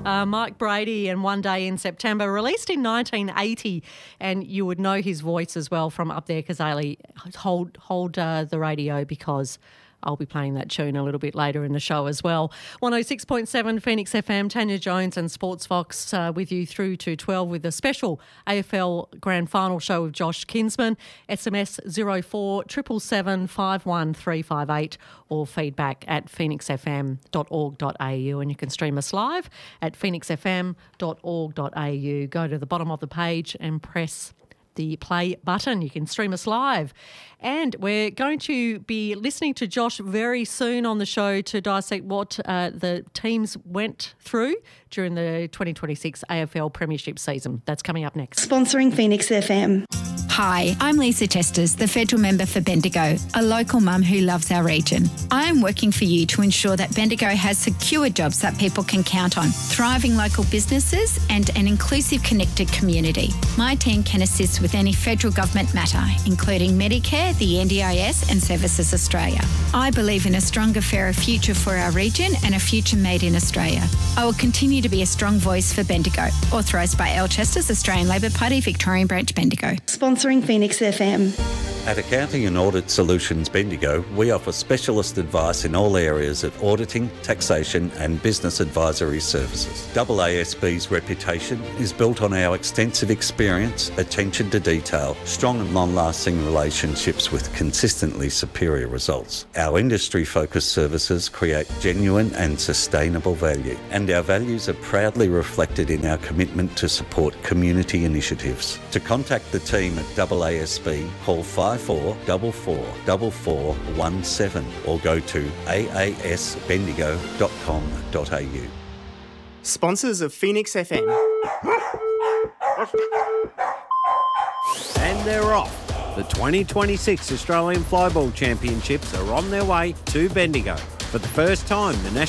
Mike Brady and One Day in September, released in 1980, and you would know his voice as well from up there, Kazali. Hold the radio, because I'll be playing that tune a little bit later in the show as well. 106.7 Phoenix FM, Tanya Jones and Sports Fox with you through to 12 with a special AFL Grand Final show with Josh Kinsman. SMS 04 777 51358 or feedback at phoenixfm.org.au, and you can stream us live at phoenixfm.org.au. Go to the bottom of the page and press the play button. You can stream us live. And we're going to be listening to Josh very soon on the show to dissect what the teams went through during the 2026 AFL Premiership season. That's coming up next. Sponsoring Phoenix FM. Hi, I'm Lisa Chesters, the federal member for Bendigo, a local mum who loves our region. I am working for you to ensure that Bendigo has secure jobs that people can count on, thriving local businesses and an inclusive, connected community. My team can assist with any federal government matter, including Medicare, the NDIS and Services Australia. I believe in a stronger, fairer future for our region and a future made in Australia. I will continue to be a strong voice for Bendigo. Authorised by L Chesters, Australian Labor Party, Victorian Branch, Bendigo. Sponsoring Phoenix FM. At Accounting and Audit Solutions Bendigo, we offer specialist advice in all areas of auditing, taxation and business advisory services. AASB's reputation is built on our extensive experience, attention to detail, strong and long-lasting relationships with consistently superior results. Our industry-focused services create genuine and sustainable value, and our values are proudly reflected in our commitment to support community initiatives. To contact the team at AASB, call 54444417 or go to aasbendigo.com.au. Sponsors of Phoenix FM. And they're off. The 2026 Australian Flyball Championships are on their way to Bendigo. For the first time, the National